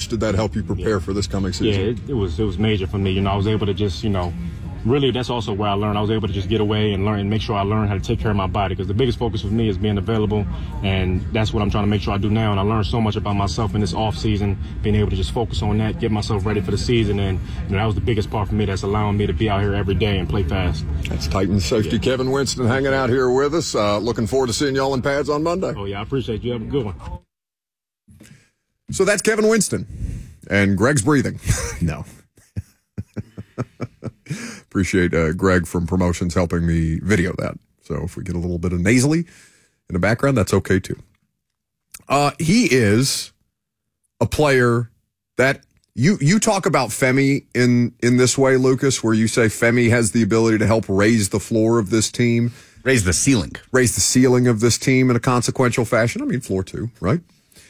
much did that help you prepare for this coming season? Yeah, it was major for me. I was able to just, really, that's also where I learned. I was able to just get away and learn and make sure I learned how to take care of my body, because the biggest focus for me is being available, and that's what I'm trying to make sure I do now. And I learned so much about myself in this off season, being able to just focus on that, get myself ready for the season, and that was the biggest part for me. That's allowing me to be out here every day and play fast. That's Titans safety Kevin Winston hanging out here with us. Looking forward to seeing y'all in pads on Monday. Oh yeah, I appreciate you. Have a good one. So that's Kevin Winston, and Greg's breathing. No. Appreciate Greg from Promotions helping me video that. So if we get a little bit of nasally in the background, that's okay too. He is a player that you talk about Femi in this way, Lucas, where you say Femi has the ability to help raise the floor of this team. Raise the ceiling. Raise the ceiling of this team in a consequential fashion. I mean, floor too, right?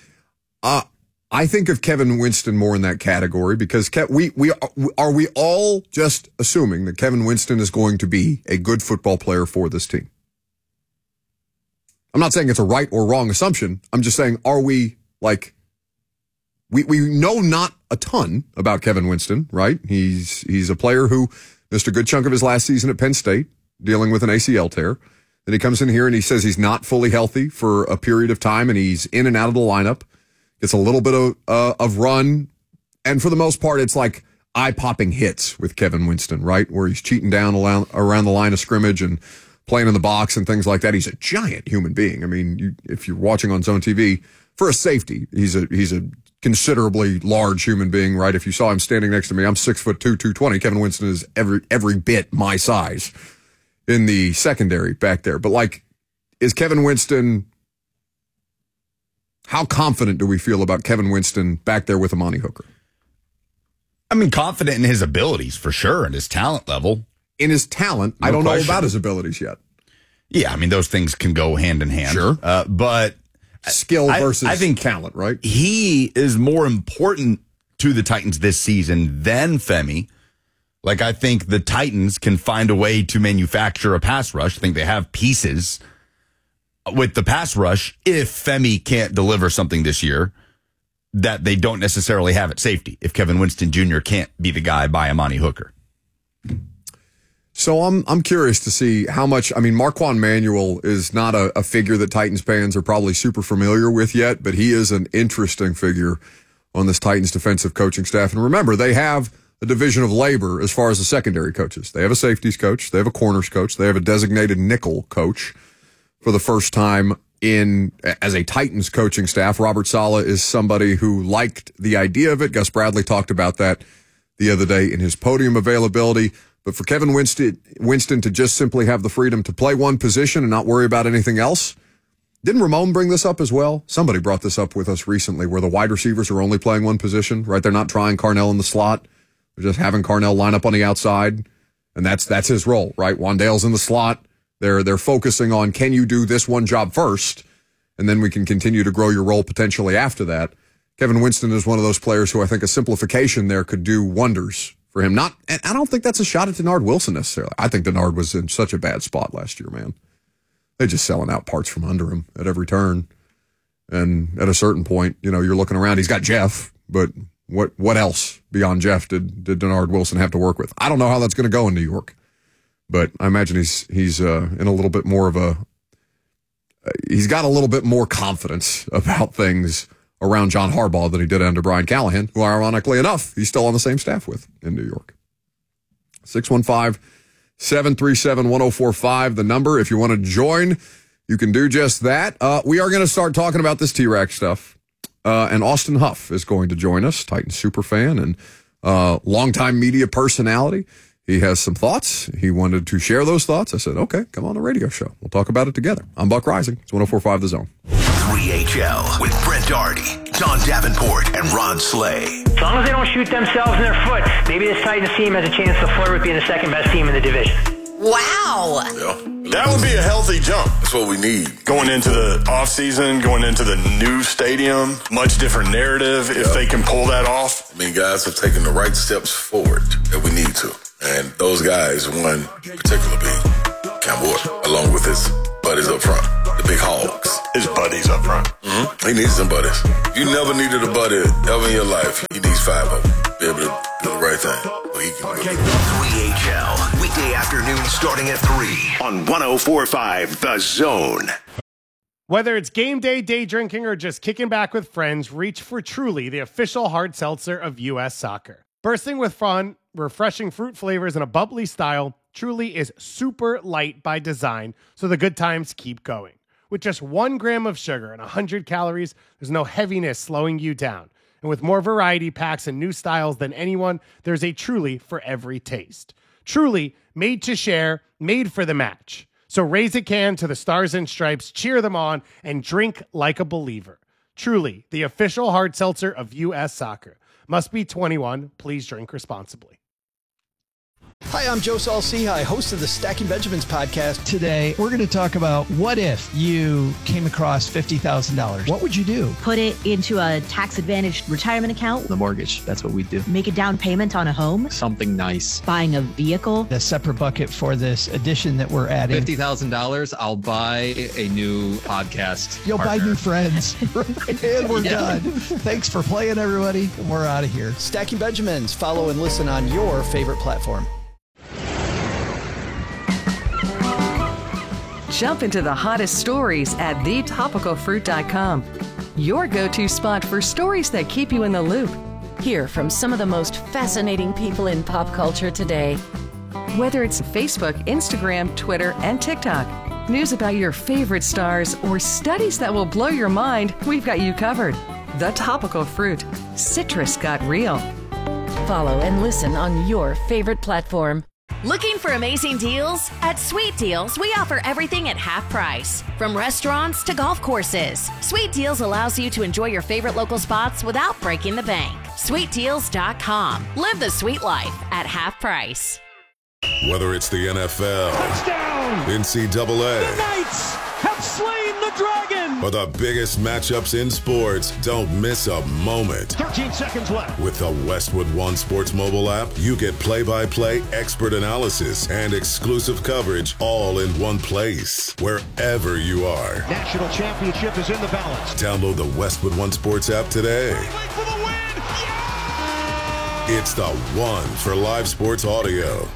I think of Kevin Winston more in that category because we all just assuming that Kevin Winston is going to be a good football player for this team? I'm not saying it's a right or wrong assumption. I'm just saying, are we like, we know not a ton about Kevin Winston, right? He's a player who missed a good chunk of his last season at Penn State dealing with an ACL tear. Then he comes in here and he says he's not fully healthy for a period of time and he's in and out of the lineup. It's a little bit of run, and for the most part, it's like eye-popping hits with Kevin Winston, right? Where he's cheating down around the line of scrimmage and playing in the box and things like that. He's a giant human being. I mean, if you're watching on Zone TV, for a safety, he's a considerably large human being, right? If you saw him standing next to me, I'm 6'2", 220. Kevin Winston is every bit my size in the secondary back there. But like, is Kevin Winston? How confident do we feel about Kevin Winston back there with Amani Hooker? I mean, confident in his abilities for sure, and his talent level. In his talent, I don't know about his abilities yet. Yeah, I mean, those things can go hand in hand. Sure. But skill versus I think talent, right? He is more important to the Titans this season than Femi. Like, I think the Titans can find a way to manufacture a pass rush. I think they have pieces with the pass rush if Femi can't deliver something this year that they don't necessarily have at safety, if Kevin Winston Jr. can't be the guy by Amani Hooker. So I'm curious to see how much, I mean, Marquand Manuel is not a figure that Titans fans are probably super familiar with yet, but he is an interesting figure on this Titans defensive coaching staff. And remember, they have a division of labor as far as the secondary coaches. They have a safeties coach, they have a corners coach, they have a designated nickel coach. For the first time as a Titans coaching staff. Robert Saleh is somebody who liked the idea of it. Gus Bradley talked about that the other day in his podium availability. But for Kevin Winston to just simply have the freedom to play one position and not worry about anything else. Didn't Ramon bring this up as well? Somebody brought this up with us recently where the wide receivers are only playing one position, right? They're not trying Carnell in the slot. They're just having Carnell line up on the outside. And that's his role, right? Wandale's in the slot. They're focusing on, can you do this one job first, and then we can continue to grow your role potentially after that. Kevin Winston is one of those players who I think a simplification there could do wonders for him. And I don't think that's a shot at Denard Wilson necessarily. I think Denard was in such a bad spot last year, man. They're just selling out parts from under him at every turn. And at a certain point, you're looking around. He's got Jeff, but what else beyond Jeff did Denard Wilson have to work with? I don't know how that's going to go in New York. But I imagine he's in a little bit more of he's got a little bit more confidence about things around John Harbaugh than he did under Brian Callahan, who ironically enough, he's still on the same staff with in New York. 615-737-1045, the number. If you want to join, you can do just that. We are going to start talking about this T-Rack stuff. And Austin Huff is going to join us, Titans superfan and longtime media personality. He has some thoughts. He wanted to share those thoughts. I said, okay, come on the radio show. We'll talk about it together. I'm Buck Rising. It's 104.5 The Zone. 3HL with Brent Doherty, John Davenport, and Ron Slay. As long as they don't shoot themselves in their foot, maybe this Titans team has a chance to flirt with being the second best team in the division. Wow. Yeah. That would be a healthy jump. That's what we need. Going into the offseason, going into the new stadium, much different narrative if they can pull that off. I mean, guys have taken the right steps forward that we need to. And those guys, one particular being Cam Ward, along with his buddies up front, the big hogs. His buddies up front. Mm-hmm. He needs some buddies. You never needed a buddy ever in your life. 5 of them. Be able to do the right thing. So he can do it. 3HL, weekday afternoon starting at 3 on 104.5 The Zone. Whether it's game day, day drinking, or just kicking back with friends, reach for Truly, the official hard seltzer of U.S. Soccer. Bursting with fun, refreshing fruit flavors, and a bubbly style, Truly is super light by design, so the good times keep going. With just 1 gram of sugar and 100 calories, there's no heaviness slowing you down. And with more variety packs and new styles than anyone, there's a Truly for every taste. Truly, made to share, made for the match. So raise a can to the Stars and Stripes, cheer them on, and drink like a believer. Truly, the official hard seltzer of U.S. Soccer. Must be 21. Please drink responsibly. Hi, I'm Joe Saul-Sehy, host of the Stacking Benjamins podcast. Today, we're going to talk about what if you came across $50,000? What would you do? Put it into a tax-advantaged retirement account. The mortgage, that's what we'd do. Make a down payment on a home. Something nice. Buying a vehicle. A separate bucket for this addition that we're adding. $50,000, I'll buy a new podcast You'll partner. buy new friends. And we're done. Thanks for playing, everybody. We're out of here. Stacking Benjamins. Follow and listen on your favorite platform. Jump into the hottest stories at thetopicalfruit.com. Your go-to spot for stories that keep you in the loop. Hear from some of the most fascinating people in pop culture today. Whether it's Facebook, Instagram, Twitter, and TikTok, news about your favorite stars, or studies that will blow your mind, we've got you covered. The Topical Fruit. Citrus got real. Follow and listen on your favorite platform. Looking for amazing deals? At Sweet Deals, we offer everything at half price. From restaurants to golf courses, Sweet Deals allows you to enjoy your favorite local spots without breaking the bank. SweetDeals.com. Live the sweet life at half price. Whether it's the NFL, touchdown, NCAA, the Knights have slain the dragon, or the biggest matchups in sports, don't miss a moment. 13 seconds left. With the Westwood One Sports mobile app, you get play-by-play, expert analysis, and exclusive coverage all in one place, wherever you are. National championship is in the balance. Download the Westwood One Sports app today. For the win. Yeah! It's the one for live sports audio.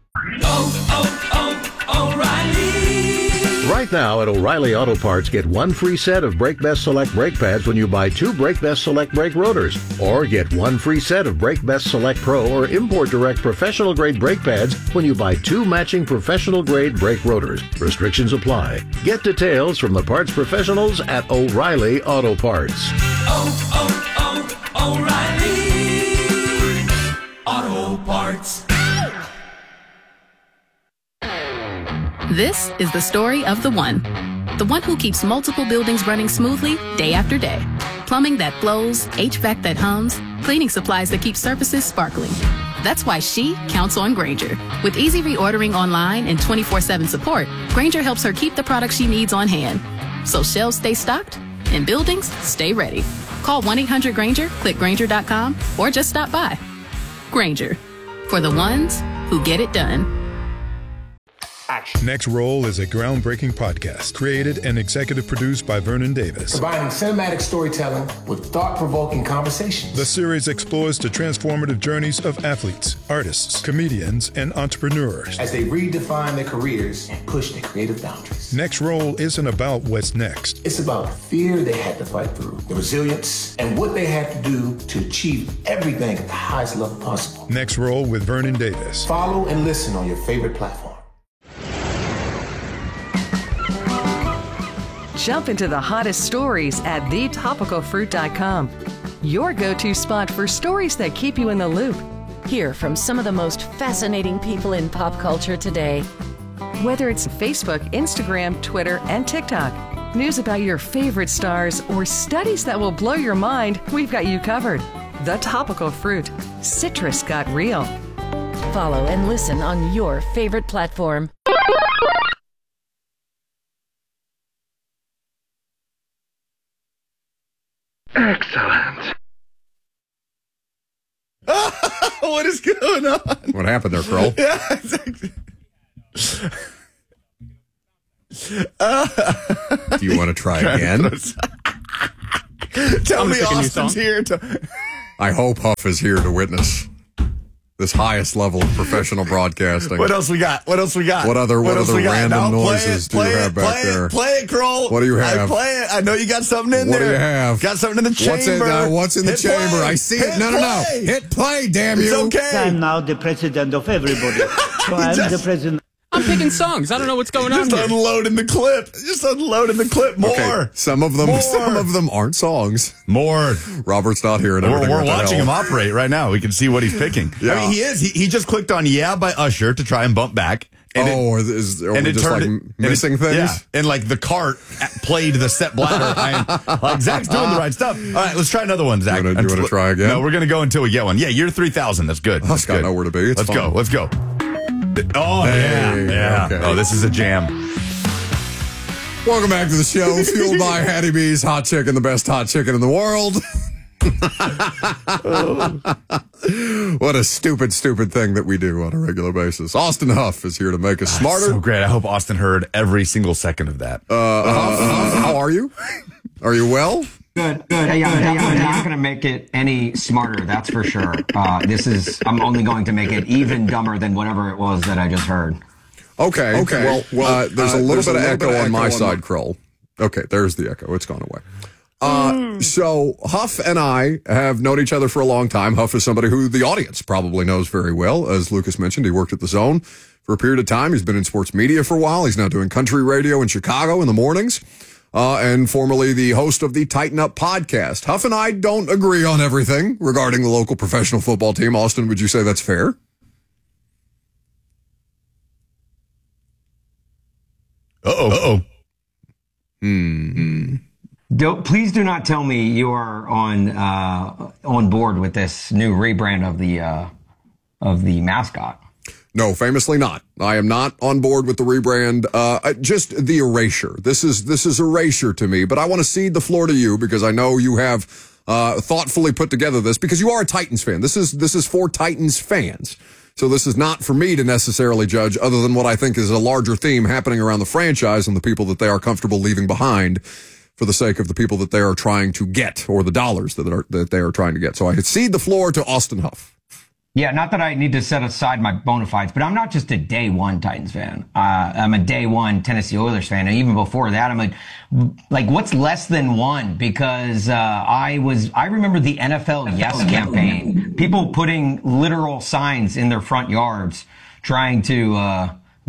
O'Reilly. Right now at O'Reilly Auto Parts, get 1 free set of Brake Best Select brake pads when you buy 2 Brake Best Select brake rotors. Or get 1 free set of Brake Best Select Pro or Import Direct professional grade brake pads when you buy 2 matching professional grade brake rotors. Restrictions apply. Get details from the parts professionals at O'Reilly Auto Parts. O'Reilly Auto Parts. This is the story of the one who keeps multiple buildings running smoothly day after day. Plumbing that flows, HVAC that hums, cleaning supplies that keep surfaces sparkling. That's why she counts on Grainger. With easy reordering online and 24/7 support, Grainger helps her keep the products she needs on hand. So shelves stay stocked and buildings stay ready. Call 1-800-GRAINGER, click Grainger.com, or just stop by. Grainger, for the ones who get it done. Next Roll is a groundbreaking podcast created and executive produced by Vernon Davis. Combining cinematic storytelling with thought-provoking conversations. The series explores the transformative journeys of athletes, artists, comedians, and entrepreneurs as they redefine their careers and push their creative boundaries. Next Roll isn't about what's next. It's about the fear they had to fight through, the resilience, and what they had to do to achieve everything at the highest level possible. Next Roll with Vernon Davis. Follow and listen on your favorite platform. Jump into the hottest stories at thetopicalfruit.com. Your go-to spot for stories that keep you in the loop. Hear from some of the most fascinating people in pop culture today. Whether it's Facebook, Instagram, Twitter, and TikTok, news about your favorite stars, or studies that will blow your mind, we've got you covered. The Topical Fruit. Citrus got real. Follow and listen on your favorite platform. Excellent. What is going on? What happened there, Kroll? Yeah, exactly. Do you want to try again? Tell me Austin's here. I hope Huff is here to witness this highest level of professional broadcasting. What else we got? What other random noises do you have back there? Play it, Kroll. What do you have? Play it. I know you got something in there. What do you have? Got something in the chamber. What's in the chamber? Play. I see it. No. Hit play, damn you. It's okay. I'm now the president of everybody. So I'm the president. I'm picking songs. I don't know what's going on here. Unloading the clip. Just unloading the clip. More. Okay. Some of them aren't songs. More. Robert's not here. And we're watching him operate right now. We can see what he's picking. Yeah. I mean, he is. He just clicked on "Yeah" by Usher to try and bump back. And it just like missing things? Yeah, and like the cart played the Sepp Blatter. Like Zach's doing the right stuff. All right, let's try another one, Zach. Do you want to try again? No, we're going to go until we get one. Yeah, you're 3,000. That's good. I've got nowhere to be. Let's go. Let's go. Oh, hey, yeah. Okay. Oh, this is a jam. Welcome back to the show, fueled by Hattie B's Hot Chicken, the best hot chicken in the world. What a stupid thing that we do on a regular basis. Austin Huff is here to make us smarter. So great. I hope Austin heard every single second of that. Huff, how are you? Are you well? Good. Yeah, I'm not going to make it any smarter, that's for sure. I'm only going to make it even dumber than whatever it was that I just heard. Okay. Well, there's a little bit of echo on my side, Kroll. Okay, there's the echo. It's gone away. So Huff and I have known each other for a long time. Huff is somebody who the audience probably knows very well. As Lucas mentioned, he worked at the Zone for a period of time. He's been in sports media for a while. He's now doing country radio in Chicago in the mornings. And formerly the host of the Tighten Up podcast. Huff and I don't agree on everything regarding the local professional football team. Austin, would you say that's fair? Uh-oh. Please do not tell me you are on board with this new rebrand of the mascot. No, famously not. I am not on board with the rebrand. Just the erasure. This is erasure to me. But I want to cede the floor to you because I know you have thoughtfully put together this because you are a Titans fan. This is for Titans fans. So this is not for me to necessarily judge, other than what I think is a larger theme happening around the franchise and the people that they are comfortable leaving behind for the sake of the people that they are trying to get, or the dollars that they are trying to get. So I cede the floor to Austin Huff. Yeah, not that I need to set aside my bona fides, but I'm not just a day one Titans fan. I'm a day one Tennessee Oilers fan. And even before that, I'm like what's less than one? Because I remember the NFL Yes campaign. People putting literal signs in their front yards trying to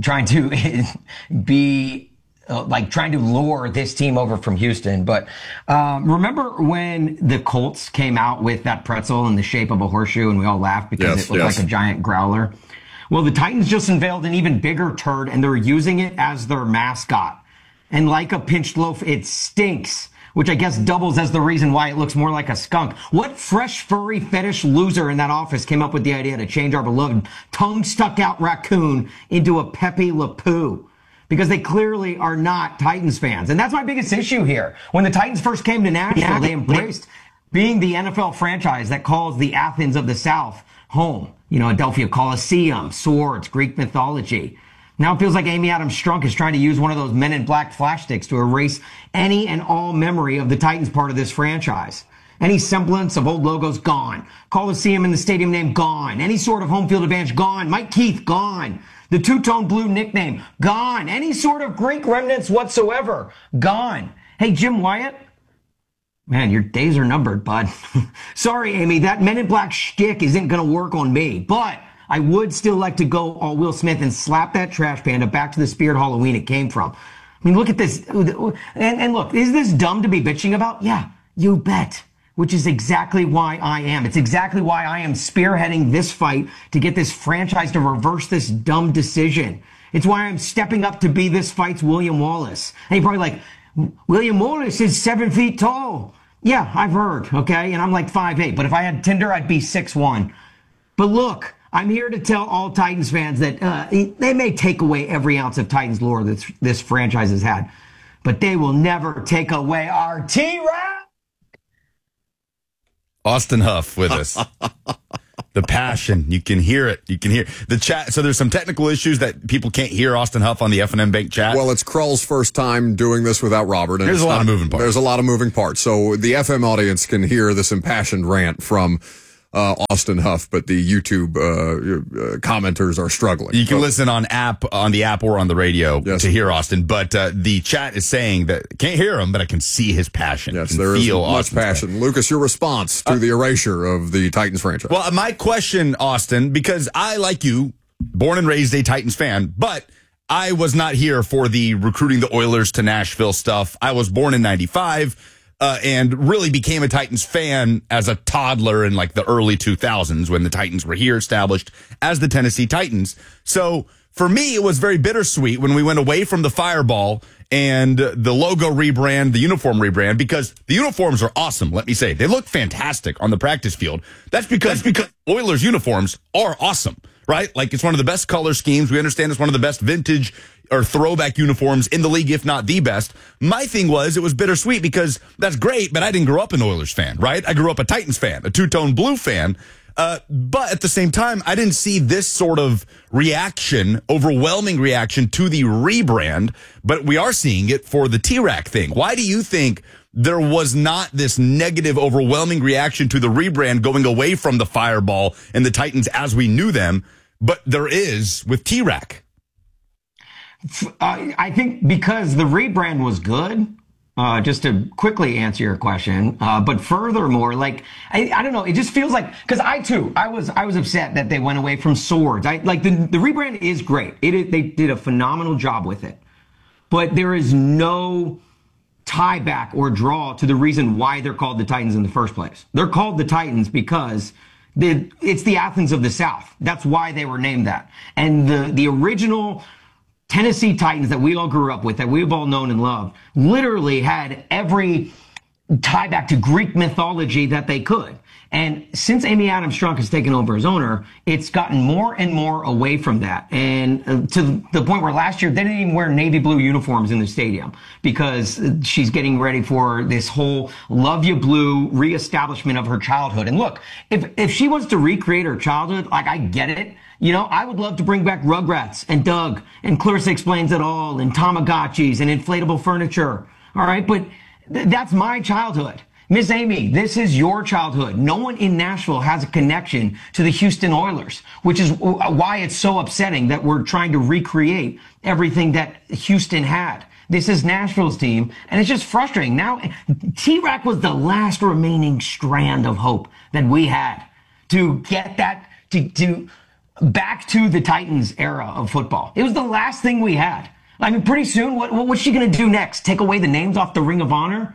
be trying to lure this team over from Houston. But remember when the Colts came out with that pretzel in the shape of a horseshoe and we all laughed because it looked like a giant growler? Well, the Titans just unveiled an even bigger turd and they're using it as their mascot. And like a pinched loaf, it stinks, which I guess doubles as the reason why it looks more like a skunk. What fresh, furry, fetish loser in that office came up with the idea to change our beloved tongue-stuck-out raccoon into a Pepe Le Pew? Because they clearly are not Titans fans. And that's my biggest issue here. When the Titans first came to Nashville, they embraced being the NFL franchise that calls the Athens of the South home. You know, Adelphia Coliseum, swords, Greek mythology. Now it feels like Amy Adams Strunk is trying to use one of those Men in Black flash sticks to erase any and all memory of the Titans part of this franchise. Any semblance of old logos, gone. Coliseum and the stadium name, gone. Any sort of home field advantage, gone. Mike Keith, gone. The two-tone blue nickname, gone. Any sort of Greek remnants whatsoever, gone. Hey, Jim Wyatt? Man, your days are numbered, bud. Sorry, Amy, that Men in Black shtick isn't going to work on me. But I would still like to go all Will Smith and slap that trash panda back to the spirit Halloween it came from. I mean, look at this. And look, is this dumb to be bitching about? Yeah, you bet. Which is exactly why I am. It's exactly why I am spearheading this fight to get this franchise to reverse this dumb decision. It's why I'm stepping up to be this fight's William Wallace. And you're probably like, William Wallace is 7 feet tall. Yeah, I've heard, okay? And I'm like 5'8". But if I had Tinder, I'd be 6'1". But look, I'm here to tell all Titans fans that they may take away every ounce of Titans lore that this franchise has had, but they will never take away our T-Rack. Austin Huff with us. The passion. You can hear it. You can hear the chat. So there's some technical issues that people can't hear Austin Huff on the F&M Bank chat. Well, it's Krull's first time doing this without Robert. And there's a lot of moving parts. There's a lot of moving parts. So the FM audience can hear this impassioned rant from Austin Huff, but the YouTube commenters are struggling. You can listen on the app or on the radio to hear Austin, but the chat is saying that can't hear him, but I can see his passion. Yes, there is much passion. Lucas, your response to the erasure of the Titans franchise. Well, my question, Austin, because I, like you, born and raised a Titans fan, but I was not here for the recruiting the Oilers to Nashville stuff. I was born in 95. And really became a Titans fan as a toddler in like the early 2000s when the Titans were here established as the Tennessee Titans. So for me, it was very bittersweet when we went away from the Fireball and the logo rebrand, the uniform rebrand, because the uniforms are awesome. Let me say, they look fantastic on the practice field. That's because Oilers uniforms are awesome, right? Like it's one of the best color schemes. We understand it's one of the best vintage or throwback uniforms in the league, if not the best. My thing was, it was bittersweet because that's great, but I didn't grow up an Oilers fan, right? I grew up a Titans fan, a two-tone blue fan. But at the same time, I didn't see this sort of reaction, overwhelming reaction to the rebrand, but we are seeing it for the T-Rack thing. Why do you think there was not this negative, overwhelming reaction to the rebrand going away from the Fireball and the Titans as we knew them, but there is with T-Rack? I think because the rebrand was good, just to quickly answer your question, but furthermore, like, I don't know, it just feels like, because I was upset that they went away from swords. The rebrand is great. They did a phenomenal job with it, but there is no tie back or draw to the reason why they're called the Titans in the first place. They're called the Titans because it's the Athens of the South. That's why they were named that. And the original Tennessee Titans that we all grew up with, that we've all known and loved, literally had every tie back to Greek mythology that they could. And since Amy Adams Strunk has taken over as owner, it's gotten more and more away from that. And to the point where last year they didn't even wear navy blue uniforms in the stadium because she's getting ready for this whole love you blue reestablishment of her childhood. And look, if she wants to recreate her childhood, like, I get it. You know, I would love to bring back Rugrats and Doug and Clarissa Explains It All and Tamagotchis and inflatable furniture. All right. But that's my childhood. Miss Amy, this is your childhood. No one in Nashville has a connection to the Houston Oilers, which is why it's so upsetting that we're trying to recreate everything that Houston had. This is Nashville's team, and it's just frustrating. Now, T-Rack was the last remaining strand of hope that we had to get that, to back to the Titans era of football. It was the last thing we had. I mean, pretty soon, what's she going to do next? Take away the names off the Ring of Honor?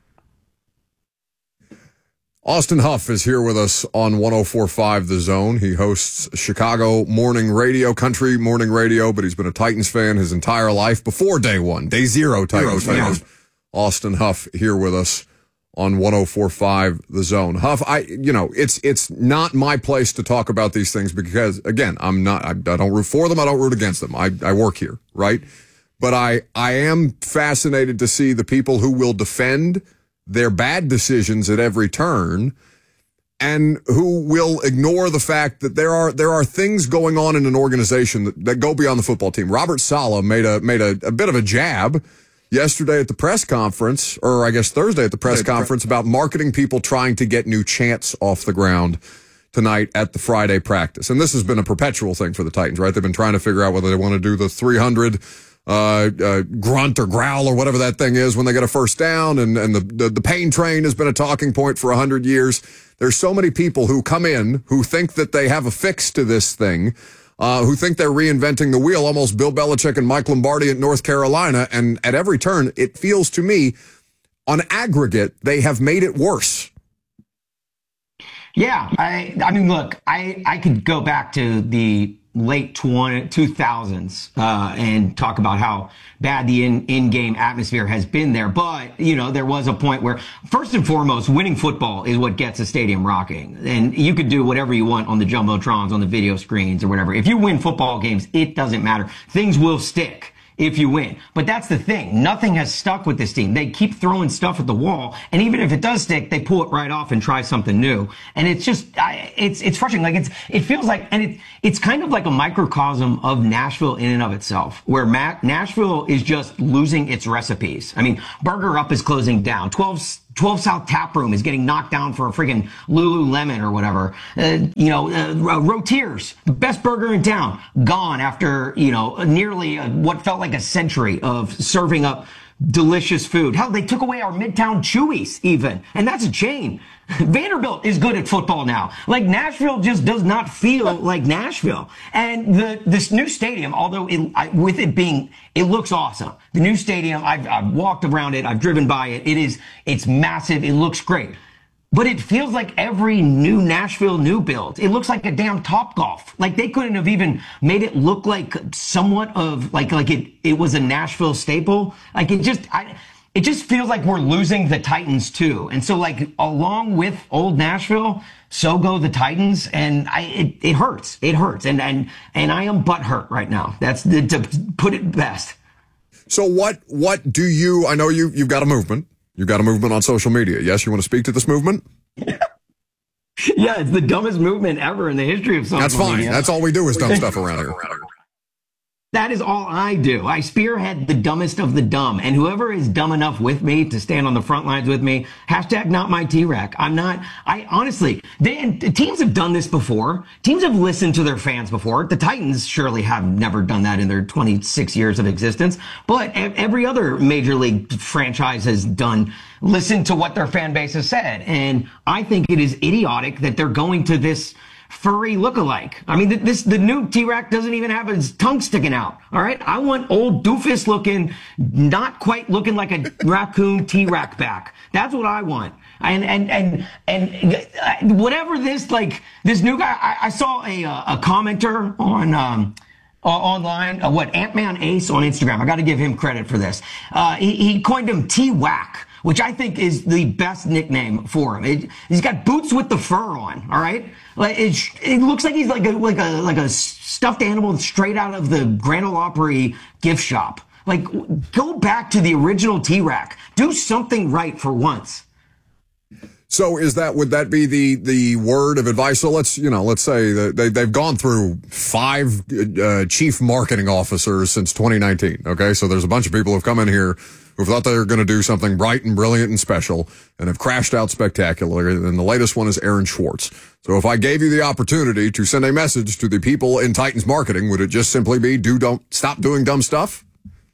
Austin Huff is here with us on 104.5 The Zone. He hosts Chicago morning radio, country morning radio, but he's been a Titans fan his entire life before day one, day zero Titans fan. Yeah. Austin Huff here with us on 104.5 The Zone. Huff, it's not my place to talk about these things because, again, I don't root for them. I don't root against them. I work here, right? But I am fascinated to see the people who will defend their bad decisions at every turn and who will ignore the fact that there are things going on in an organization that go beyond the football team. Robert Saleh made a bit of a jab yesterday at the press conference, or I guess Thursday at the press conference, about marketing people trying to get new chants off the ground tonight at the Friday practice. And this has been a perpetual thing for the Titans, right? They've been trying to figure out whether they want to do the 300 grunt or growl or whatever that thing is when they get a first down, and the pain train has been a talking point for 100 years. There's so many people who come in who think that they have a fix to this thing, who think they're reinventing the wheel, almost Bill Belichick and Mike Lombardi at North Carolina, and at every turn it feels to me on aggregate they have made it worse. Yeah, I mean, look, I could go back to the late 2000s and talk about how bad the in-game atmosphere has been there. But, there was a point where, first and foremost, winning football is what gets a stadium rocking. And you could do whatever you want on the Jumbotrons, on the video screens or whatever. If you win football games, it doesn't matter. Things will stick. if you win. But that's the thing. Nothing has stuck with this team. They keep throwing stuff at the wall, and even if it does stick, they pull it right off and try something new. And it's just, it's frustrating. Like it feels like, and it's kind of like a microcosm of Nashville in and of itself, where Nashville is just losing its recipes. I mean, Burger Up is closing down. 12 South Tap Room is getting knocked down for a friggin' Lululemon or whatever. Rotiers, the best burger in town, gone after, nearly what felt like a century of serving up delicious food. Hell, they took away our Midtown Chewies even, and that's a chain. Vanderbilt is good at football now. Like, Nashville just does not feel like Nashville. And this new stadium, although it looks awesome. The new stadium, I've walked around it, I've driven by it. It's massive. It looks great. But it feels like every new Nashville new build. It looks like a damn Topgolf. Like, they couldn't have even made it look like somewhat of like it was a Nashville staple. Like, it just feels like we're losing the Titans too. And so, like, along with old Nashville, so go the Titans. And it hurts. It hurts. And I am butthurt right now. That's to put it best. So what do you, I know you've got a movement. You've got a movement on social media. Yes, you want to speak to this movement? Yeah, it's the dumbest movement ever in the history of social media. That's fine. That's all we do is dumb stuff around here. That is all I do. I spearhead the dumbest of the dumb. And whoever is dumb enough with me to stand on the front lines with me, hashtag not my T-Rack. Honestly, teams have done this before. Teams have listened to their fans before. The Titans surely have never done that in their 26 years of existence. But every other major league franchise has listened to what their fan base has said. And I think it is idiotic that they're going to this furry lookalike. I mean, the new T-Rack doesn't even have his tongue sticking out. All right. I want old doofus looking, not quite looking like a raccoon T-Rack back. That's what I want. And whatever this new guy, I saw a commenter on, online, Ant-Man Ace on Instagram. I got to give him credit for this. He coined him T-Wack, which I think is the best nickname for him. He's got boots with the fur on. All right. Like, it looks like he's like a stuffed animal straight out of the Grand Ole Opry gift shop. Like, go back to the original T-Rack. Do something right for once. So would that be the word of advice? So let's say that they've gone through 5 chief marketing officers since 2019. Okay. So there's a bunch of people who've come in here who thought they were going to do something bright and brilliant and special and have crashed out spectacularly. And the latest one is Aaron Schwartz. So if I gave you the opportunity to send a message to the people in Titans marketing, would it just simply be stop doing dumb stuff?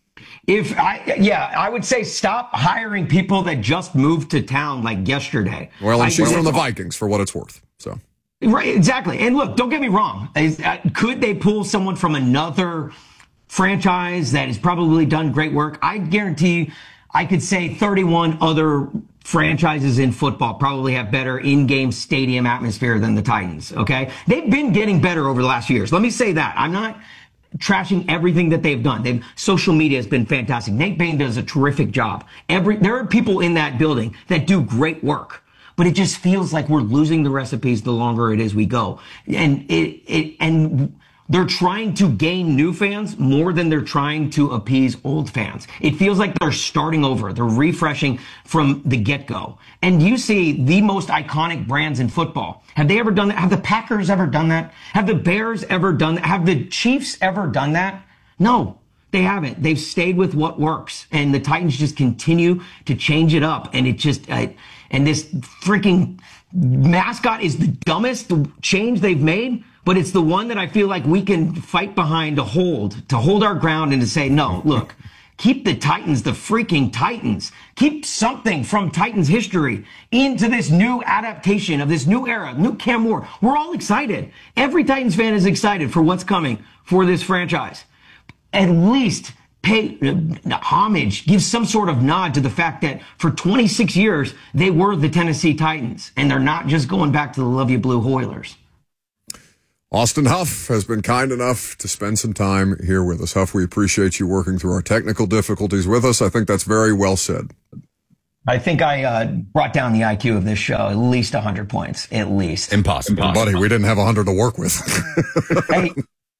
I would say stop hiring people that just moved to town like yesterday. Well, and she's from the Vikings for what it's worth. So. Right, exactly. And look, don't get me wrong. Could they pull someone from another franchise that has probably done great work? I guarantee I could say 31 other franchises in football probably have better in-game stadium atmosphere than the Titans. Okay. They've been getting better over the last few years. Let me say that. I'm not trashing everything that they've done. Social media has been fantastic. Nate Bain does a terrific job. There are people in that building that do great work, but it just feels like we're losing the recipes the longer it is we go. And they're trying to gain new fans more than they're trying to appease old fans. It feels like they're starting over. They're refreshing from the get-go. And you see the most iconic brands in football. Have they ever done that? Have the Packers ever done that? Have the Bears ever done that? Have the Chiefs ever done that? No, they haven't. They've stayed with what works. And the Titans just continue to change it up. And and this freaking mascot is the dumbest change they've made. But it's the one that I feel like we can fight behind to hold our ground and to say, no, look, keep the Titans, the freaking Titans. Keep something from Titans history into this new adaptation of this new era, new Cam Ward. We're all excited. Every Titans fan is excited for what's coming for this franchise. At least pay homage, give some sort of nod to the fact that for 26 years, they were the Tennessee Titans, and they're not just going back to the Love You Blue Hoilers. Austin Huff has been kind enough to spend some time here with us. Huff, we appreciate you working through our technical difficulties with us. I think that's very well said. I think I brought down the IQ of this show at least 100 points, at least. Impossible. Buddy, we didn't have 100 to work with. Hey,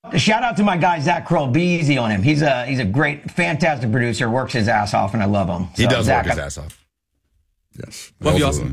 Shout out to my guy, Zach Kroll. Be easy on him. He's a great, fantastic producer, works his ass off, and I love him. So, he does work his ass off. Yes. Love you, Austin.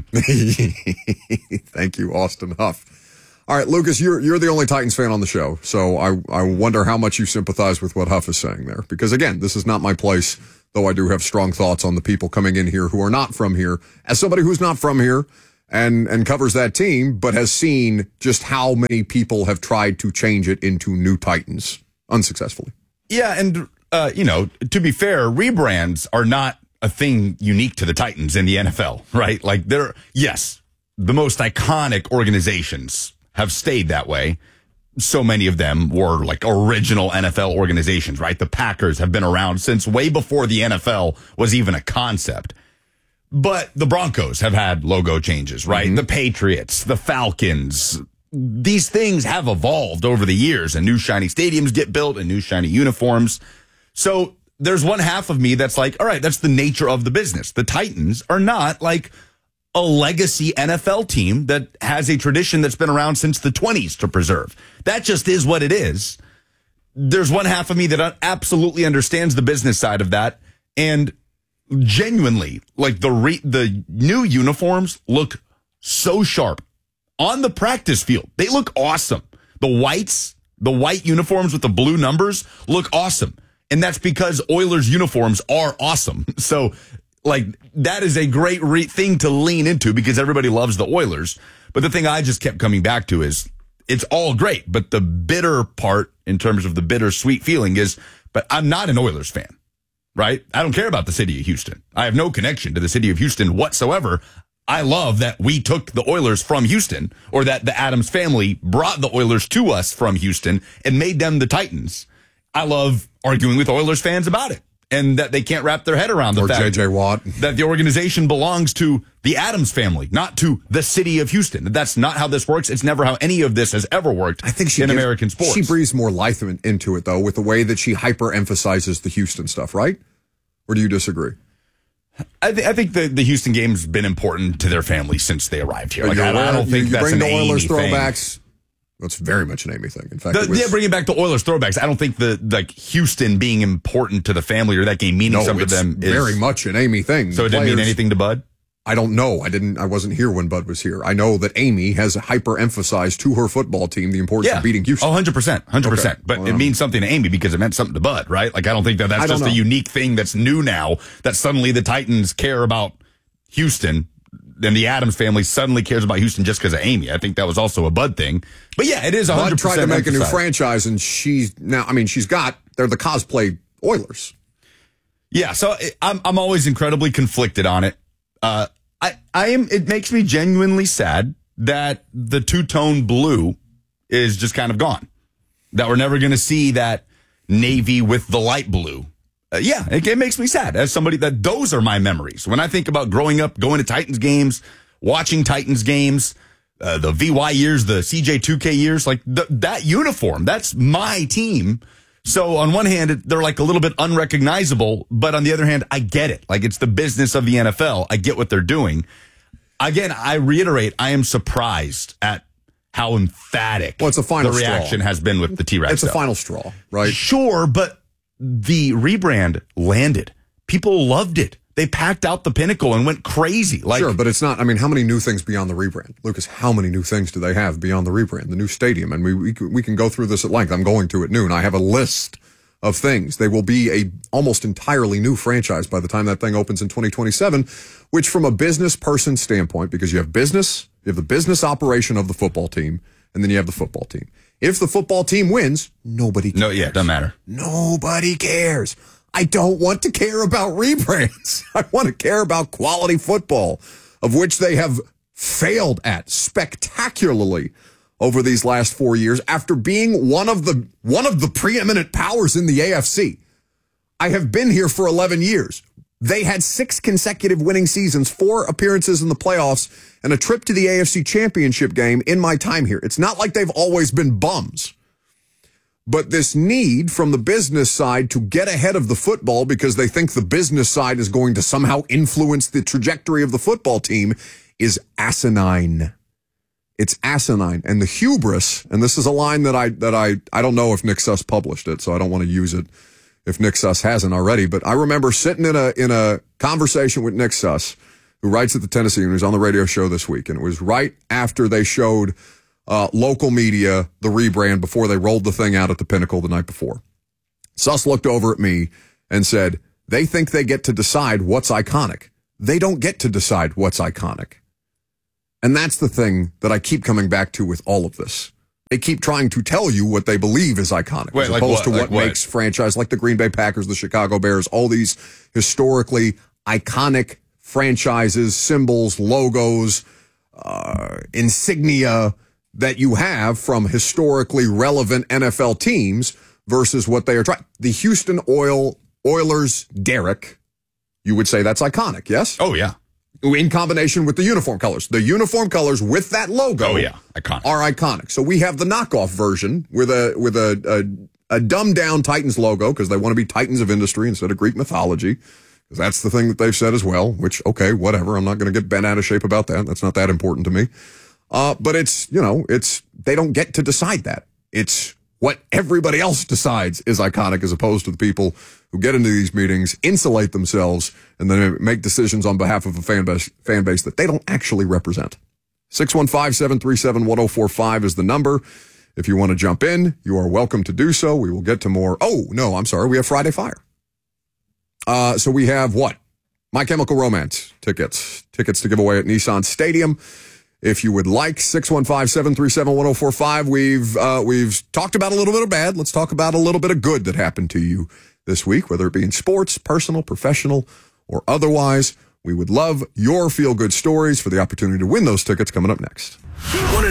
Thank you, Austin Huff. All right, Lucas, you're the only Titans fan on the show, so I wonder how much you sympathize with what Huff is saying there. Because, again, this is not my place, though I do have strong thoughts on the people coming in here who are not from here. As somebody who's not from here and covers that team, but has seen just how many people have tried to change it into new Titans unsuccessfully. Yeah, and, to be fair, rebrands are not a thing unique to the Titans in the NFL, right? Like, the most iconic organizations have stayed that way. So many of them were like original NFL organizations, right? The Packers have been around since way before the NFL was even a concept. But the Broncos have had logo changes, right? Mm-hmm. The Patriots, the Falcons, these things have evolved over the years, and new shiny stadiums get built and new shiny uniforms. So there's one half of me that's like, all right, that's the nature of the business. The Titans are not like a legacy NFL team that has a tradition that's been around since the 20s to preserve. That just is what it is. There's one half of me that absolutely understands the business side of that, and genuinely, like the new uniforms look so sharp on the practice field. They look awesome. The white uniforms with the blue numbers look awesome. And that's because Oilers uniforms are awesome. So, like, that is a great thing to lean into because everybody loves the Oilers. But the thing I just kept coming back to is it's all great. But the bitter part in terms of the bittersweet feeling is, but I'm not an Oilers fan. Right? I don't care about the city of Houston. I have no connection to the city of Houston whatsoever. I love that we took the Oilers from Houston, or that the Adams family brought the Oilers to us from Houston and made them the Titans. I love arguing with Oilers fans about it, and that they can't wrap their head around the fact J.J. Watt, that the organization belongs to the Adams family, not to the city of Houston. That's not how this works. It's never how any of this has ever worked. I think American sports. She breathes more life into it, though, with the way that she hyper-emphasizes the Houston stuff, right? Or do you disagree? I think the Houston game's been important to their family since they arrived here. Like, I don't think that's an Amy Oilers thing. Throwbacks. That's very much an Amy thing. In fact, bringing back the Oilers throwbacks. I don't think Houston being important to the family or that game meaning something to them is very much an Amy thing. So it didn't mean anything to Bud? I don't know. I wasn't here when Bud was here. I know that Amy has hyper-emphasized to her football team the importance of beating Houston. 100%. Okay. But it means something to Amy because it meant something to Bud, right? Like, I don't think that's just a unique thing that's new now, that suddenly the Titans care about Houston, and the Adams family suddenly cares about Houston just because of Amy. I think that was also a Bud thing. But yeah, it is 100%. Bud tried to make a new franchise, and they're the cosplay Oilers. Yeah, so I'm always incredibly conflicted on it. It makes me genuinely sad that the two-tone blue is just kind of gone. That we're never going to see that navy with the light blue. It makes me sad as somebody that those are my memories. When I think about growing up, going to Titans games, watching Titans games, the VY years, the CJ2K years, like that uniform, that's my team. So on one hand, they're like a little bit unrecognizable, but on the other hand, I get it. Like, it's the business of the NFL. I get what they're doing. Again, I reiterate, I am surprised at how emphatic the reaction has been with the T-Rex. It's a final straw, right? Sure, but the rebrand landed. People loved it. They packed out the Pinnacle and went crazy. Sure, but it's not. I mean, how many new things beyond the rebrand? Lucas, how many new things do they have beyond the rebrand? The new stadium, and we can go through this at length. I'm going to at noon. I have a list of things. They will be a almost entirely new franchise by the time that thing opens in 2027, which from a business person standpoint, because you have business, you have the business operation of the football team, and then you have the football team. If the football team wins, nobody cares. It doesn't matter. Nobody cares. I don't want to care about rebrands. I want to care about quality football, of which they have failed at spectacularly over these last 4 years after being one of the preeminent powers in the AFC. I have been here for 11 years. They had 6 consecutive winning seasons, 4 appearances in the playoffs, and a trip to the AFC Championship game in my time here. It's not like they've always been bums. But this need from the business side to get ahead of the football because they think the business side is going to somehow influence the trajectory of the football team is asinine. It's asinine. And the hubris, and this is a line that I don't know if Nick Suss published it, so I don't want to use it if Nick Suss hasn't already, but I remember sitting in a conversation with Nick Suss, who writes at the Tennessee, and he was on the radio show this week, and it was right after they showed local media the rebrand before they rolled the thing out at the Pinnacle the night before. Suss looked over at me and said, they think they get to decide what's iconic. They don't get to decide what's iconic. And that's the thing that I keep coming back to with all of this. They keep trying to tell you what they believe is iconic, as opposed to what makes franchise, like the Green Bay Packers, the Chicago Bears, all these historically iconic franchises, symbols, logos, insignia that you have from historically relevant NFL teams versus what they are trying. The Houston Oilers derrick, you would say that's iconic, yes? Oh, yeah. In combination with the uniform colors. The uniform colors with that logo iconic. Are iconic. So we have the knockoff version with a dumbed down Titans logo because they want to be Titans of industry instead of Greek mythology. Because that's the thing that they've said as well, which, okay, whatever. I'm not going to get bent out of shape about that. That's not that important to me. But they don't get to decide that. It's what everybody else decides is iconic, as opposed to the people who get into these meetings, insulate themselves, and then make decisions on behalf of a fan base that they don't actually represent. 615-737-1045 is the number. If you want to jump in, you are welcome to do so. We will get to more. Oh, no, I'm sorry. We have Friday Fire. So we have what? My Chemical Romance tickets to give away at Nissan Stadium. If you would like, 615-737-1045. We've talked about a little bit of bad. Let's talk about a little bit of good that happened to you this week, whether it be in sports, personal, professional, or otherwise. We would love your feel-good stories for the opportunity to win those tickets coming up next.